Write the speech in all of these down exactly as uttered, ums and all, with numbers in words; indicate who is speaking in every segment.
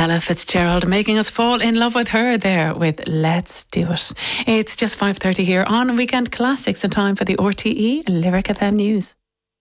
Speaker 1: Ella Fitzgerald making us fall in love with her there with Let's Do It. It's just five thirty here on Weekend Classics and time for the R T E Lyric F M News.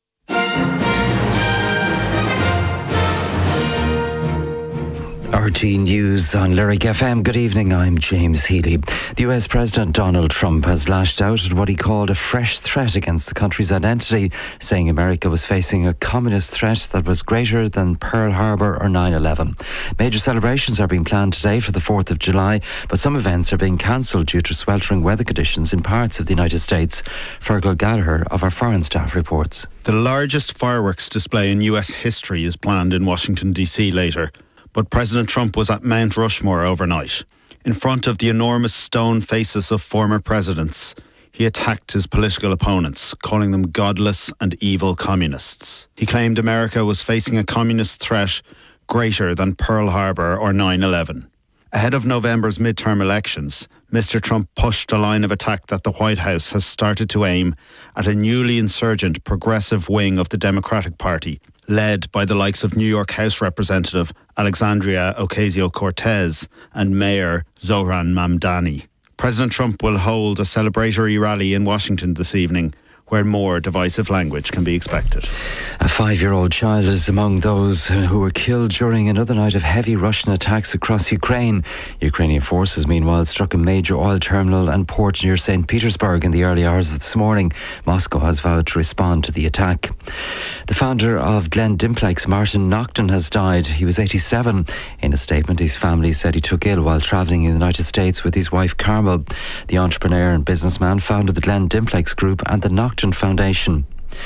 Speaker 2: R T News on Lyric F M. Good evening, I'm James Healy. The U S President Donald Trump has lashed out at what he called a fresh threat against the country's identity, saying America was facing a communist threat that was greater than Pearl Harbor or nine eleven. Major celebrations are being planned today for the fourth of July, but some events are being cancelled due to sweltering weather conditions in parts of the United States. Fergal Gallagher of our Foreign Staff reports.
Speaker 3: The largest fireworks display in U S history is planned in Washington, D C later. But President Trump was at Mount Rushmore overnight. In front of the enormous stone faces of former presidents, he attacked his political opponents, calling them godless and evil communists. He claimed America was facing a communist threat greater than Pearl Harbor or nine eleven. Ahead of November's midterm elections, Mister Trump pushed a line of attack that the White House has started to aim at a newly insurgent progressive wing of the Democratic Party, led by the likes of New York House Representative Alexandria Ocasio-Cortez and Mayor Zohran Mamdani. President Trump will hold a celebratory rally in Washington this evening, where more divisive language can be expected.
Speaker 2: A five-year-old child is among those who were killed during another night of heavy Russian attacks across Ukraine. Ukrainian forces, meanwhile, struck a major oil terminal and port near Saint Petersburg in the early hours of this morning. Moscow has vowed to respond to the attack. The founder of Glen Dimplex, Martin Naughton, has died. He was eighty-seven. In a statement, his family said he took ill while travelling in the United States with his wife Carmel. The entrepreneur and businessman founded the Glen Dimplex Group and the Naughton Foundation.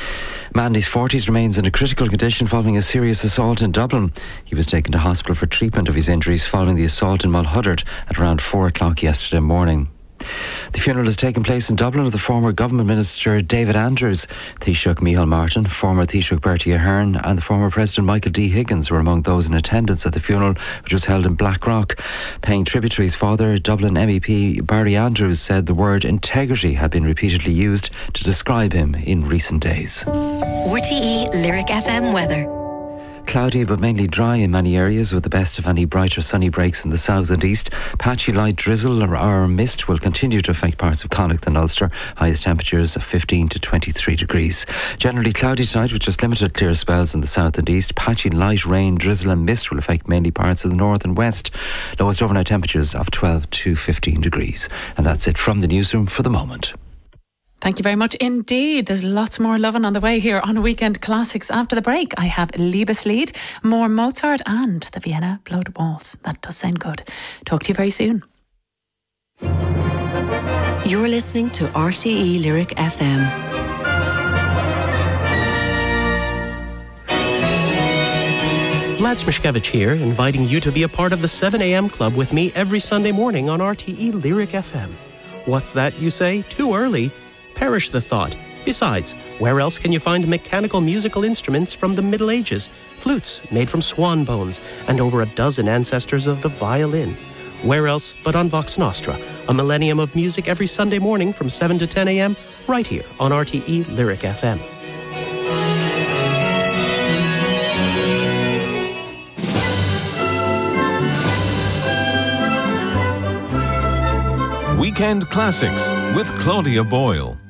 Speaker 2: A man in his forties remains in a critical condition following a serious assault in Dublin. He was taken to hospital for treatment of his injuries following the assault in Mulhuddart at around four o'clock yesterday morning. The funeral has taken place in Dublin of the former government minister David Andrews. Taoiseach Micheál Martin, former Taoiseach Bertie Ahern and the former President Michael D. Higgins were among those in attendance at the funeral, which was held in Blackrock. Paying tribute to his father, Dublin M E P Barry Andrews said the word integrity had been repeatedly used to describe him in recent days.
Speaker 4: R T E Lyric F M weather.
Speaker 2: Cloudy but mainly dry in many areas, with the best of any brighter sunny breaks in the south and east. Patchy light drizzle or, or mist will continue to affect parts of Connacht and Ulster. Highest temperatures of fifteen to twenty-three degrees. Generally cloudy tonight with just limited clear spells in the south and east. Patchy light rain, drizzle and mist will affect mainly parts of the north and west. Lowest overnight temperatures of twelve to fifteen degrees. And that's it from the newsroom for the moment.
Speaker 1: Thank you very much indeed. There's lots more loving on the way here on Weekend Classics. After the break, I have Liebeslied, more Mozart and the Vienna Blood Waltz. That does sound good. Talk to you very soon.
Speaker 4: You're listening to R T E Lyric F M.
Speaker 5: Vlad Smishkevich here, inviting you to be a part of the seven a.m. club with me every Sunday morning on R T E Lyric F M. What's that, you say? Too early? Perish the thought. Besides, where else can you find mechanical musical instruments from the Middle Ages, flutes made from swan bones, and over a dozen ancestors of the violin? Where else but on Vox Nostra, a millennium of music every Sunday morning from seven to ten a.m., right here on R T E Lyric F M.
Speaker 6: Weekend Classics with Claudia Boyle.